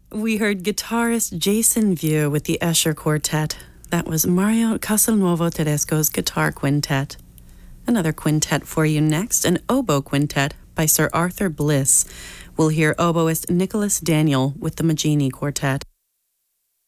We heard guitarist Jason Vieux with the Escher Quartet. That was Mario Castelnuovo Tedesco's Guitar Quintet. Another quintet for you next, an oboe quintet by Sir Arthur Bliss. We'll hear oboist Nicholas Daniel with the Maggini Quartet.